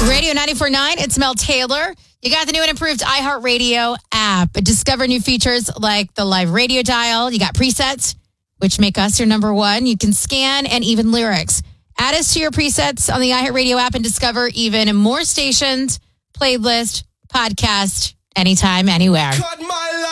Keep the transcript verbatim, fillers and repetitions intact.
Radio ninety-four point nine, it's Mel Taylor. You got the new and improved iHeartRadio app. Discover new features like the live radio dial. You got presets, which make us your number one. You can scan and even lyrics. Add us to your presets on the iHeartRadio app and discover even more stations, playlist, podcast, anytime, anywhere.